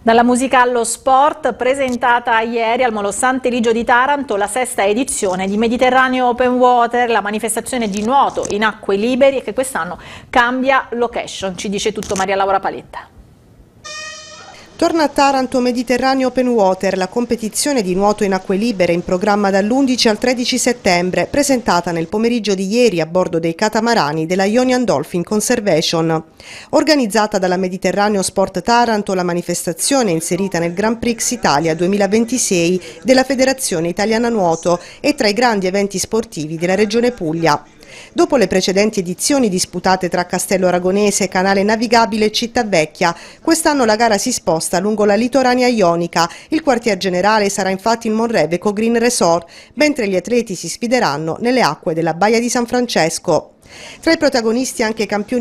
Dalla musica allo sport, presentata ieri al Molo Sant'Eligio di Taranto la 6ª edizione di Mediterraneo Open Water, la manifestazione di nuoto in acque liberi e che quest'anno cambia location. Ci dice tutto Maria Laura Paletta. Torna a Taranto Mediterraneo Open Water, la competizione di nuoto in acque libere in programma dall'11 al 13 settembre, presentata nel pomeriggio di ieri a bordo dei catamarani della Ionian Dolphin Conservation. Organizzata dalla Mediterraneo Sport Taranto, la manifestazione è inserita nel Grand Prix Italia 2026 della Federazione Italiana Nuoto e tra i grandi eventi sportivi della Regione Puglia. Dopo le precedenti edizioni disputate tra Castello Aragonese, Canale Navigabile e Cittavecchia, quest'anno la gara si sposta lungo la litorania ionica. Il quartier generale sarà infatti il Monreveco Green Resort, mentre gli atleti si sfideranno nelle acque della Baia di San Francesco. Tra i protagonisti anche campioni